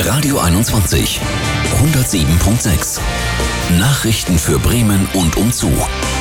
Radio 21 107.6 Nachrichten für Bremen und umzu.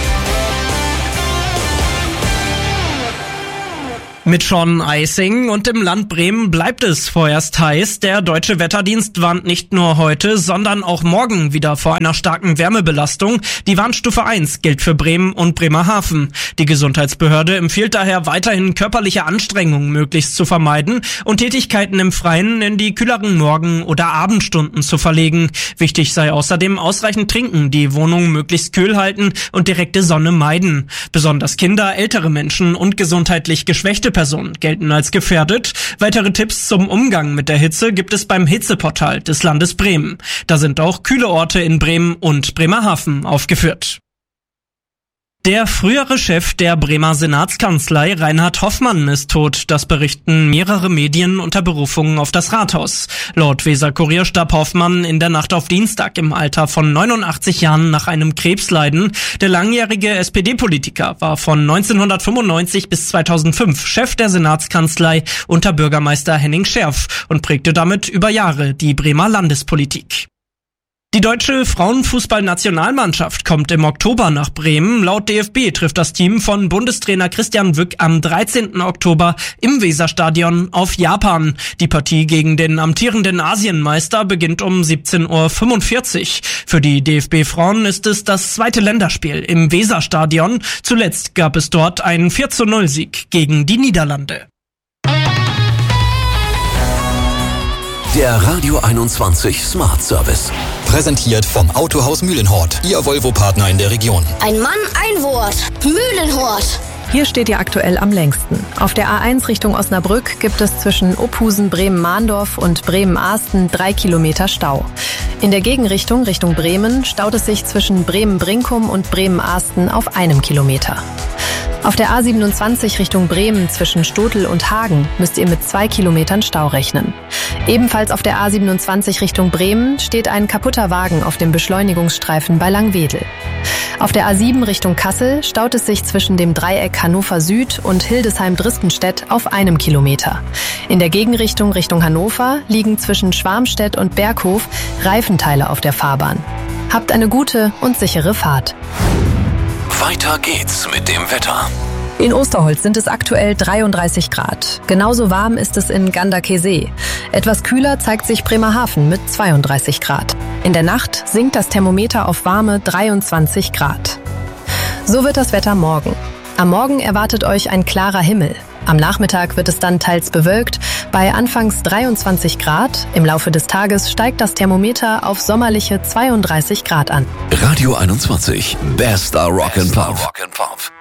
Mit Sean Eising und im Land Bremen bleibt es vorerst heiß. Der Deutsche Wetterdienst warnt nicht nur heute, sondern auch morgen wieder vor einer starken Wärmebelastung. Die Warnstufe 1 gilt für Bremen und Bremerhaven. Die Gesundheitsbehörde empfiehlt daher weiterhin körperliche Anstrengungen möglichst zu vermeiden und Tätigkeiten im Freien in die kühleren Morgen- oder Abendstunden zu verlegen. Wichtig sei außerdem ausreichend trinken, die Wohnung möglichst kühl halten und direkte Sonne meiden. Besonders Kinder, ältere Menschen und gesundheitlich geschwächte Personen gelten als gefährdet. Weitere Tipps zum Umgang mit der Hitze gibt es beim Hitzeportal des Landes Bremen. Da sind auch kühle Orte in Bremen und Bremerhaven aufgeführt. Der frühere Chef der Bremer Senatskanzlei, Reinhard Hoffmann, ist tot. Das berichten mehrere Medien unter Berufung auf das Rathaus. Laut Weser-Kurier starb Hoffmann in der Nacht auf Dienstag im Alter von 89 Jahren nach einem Krebsleiden. Der langjährige SPD-Politiker war von 1995 bis 2005 Chef der Senatskanzlei unter Bürgermeister Henning Scherf und prägte damit über Jahre die Bremer Landespolitik. Die deutsche Frauenfußballnationalmannschaft kommt im Oktober nach Bremen. Laut DFB trifft das Team von Bundestrainer Christian Wück am 13. Oktober im Weserstadion auf Japan. Die Partie gegen den amtierenden Asienmeister beginnt um 17:45 Uhr. Für die DFB-Frauen ist es das zweite Länderspiel im Weserstadion. Zuletzt gab es dort einen 4:0-Sieg gegen die Niederlande. Der Radio 21 Smart Service. Präsentiert vom Autohaus Mühlenhort, Ihr Volvo-Partner in der Region. Ein Mann, ein Wort. Mühlenhort. Hier steht ihr aktuell am längsten. Auf der A1 Richtung Osnabrück gibt es zwischen Ophusen, Bremen-Mahndorf und Bremen-Ahsten 3 Kilometer Stau. In der Gegenrichtung Richtung Bremen staut es sich zwischen Bremen-Brinkum und Bremen-Ahsten auf 1 Kilometer. Auf der A27 Richtung Bremen zwischen Stotel und Hagen müsst ihr mit 2 Kilometern Stau rechnen. Ebenfalls auf der A27 Richtung Bremen steht ein kaputter Wagen auf dem Beschleunigungsstreifen bei Langwedel. Auf der A7 Richtung Kassel staut es sich zwischen dem Dreieck Hannover Süd und Hildesheim-Dristenstedt auf 1 Kilometer. In der Gegenrichtung Richtung Hannover liegen zwischen Schwarmstedt und Berghof Reifenteile auf der Fahrbahn. Habt eine gute und sichere Fahrt. Weiter geht's mit dem Wetter. In Osterholz sind es aktuell 33 Grad. Genauso warm ist es in Ganderkesee. Etwas kühler zeigt sich Bremerhaven mit 32 Grad. In der Nacht sinkt das Thermometer auf warme 23 Grad. So wird das Wetter morgen. Am Morgen erwartet euch ein klarer Himmel. Am Nachmittag wird es dann teils bewölkt, bei anfangs 23 Grad. Im Laufe des Tages steigt das Thermometer auf sommerliche 32 Grad an. Radio 21, bester Rock'n'Pop.